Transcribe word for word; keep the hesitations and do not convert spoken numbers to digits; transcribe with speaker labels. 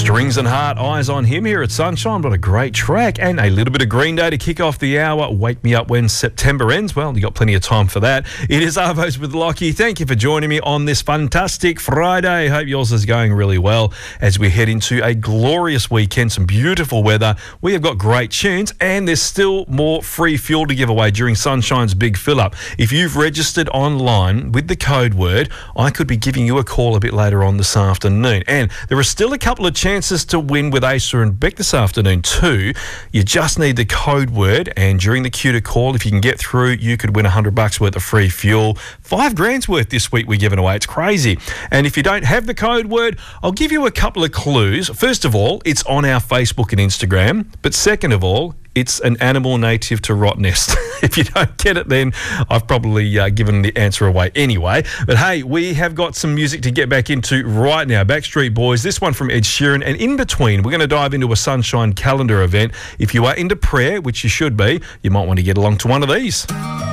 Speaker 1: Strings and Heart, Eyes on Him here at Sunshine. What a great track. And a little bit of Green Day to kick off the hour. Wake Me Up When September Ends. Well, you got plenty of time for that. It is Arvos with Lockie. Thank you for joining me on this fantastic Friday. Hope yours is going really well as we head into a glorious weekend. Some beautiful weather. We have got great tunes and there's still more free fuel to give away during Sunshine's Big Fill Up. If you've registered online with the code word, I could be giving you a call a bit later on this afternoon. And there are still a couple of chances to win with Asa and Beck this afternoon too. You just need the code word, and during the queue to call, if you can get through, you could win a hundred bucks worth of free fuel. Five grand's worth this week we're giving away. It's crazy. And if you don't have the code word, I'll give you a couple of clues. First of all, it's on our Facebook and Instagram. But second of all, it's an animal native to Rottnest. If you don't get it, then I've probably uh, given the answer away anyway. But hey, we have got some music to get back into right now. Backstreet Boys, this one from Ed Sheeran. And in between, we're going to dive into a Sunshine Calendar event. If you are into prayer, which you should be, you might want to get along to one of these.